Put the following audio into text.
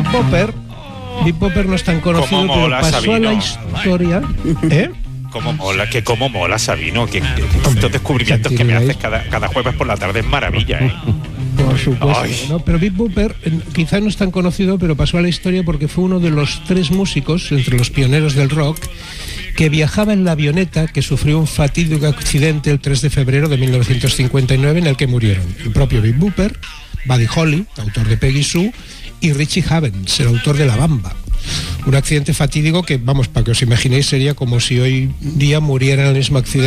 Big Bopper no es tan conocido, ¿Cómo mola, pero pasó Sabino? a la historia. Cómo mola, Sabino, que estos descubrimientos que me haces cada jueves por la tarde es maravilla, ¿eh? Por supuesto, Ay. ¿no? Pero Big Bopper quizá no es tan conocido, pero pasó a la historia porque fue uno de los 3 músicos, entre los pioneros del rock, que viajaba en la avioneta que sufrió un fatídico accidente el 3 de febrero de 1959 en el que murieron el propio Big Bopper, Buddy Holly, autor de Peggy Sue, y Richie Havens, el autor de La Bamba. Un accidente fatídico que, vamos, para que os imaginéis, sería como si hoy día muriera en el mismo accidente